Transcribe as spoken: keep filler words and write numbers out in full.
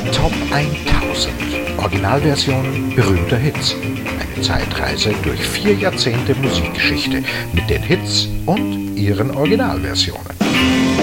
Top tausend Originalversionen berühmter Hits. Eine Zeitreise durch vier Jahrzehnte Musikgeschichte mit den Hits und ihren Originalversionen.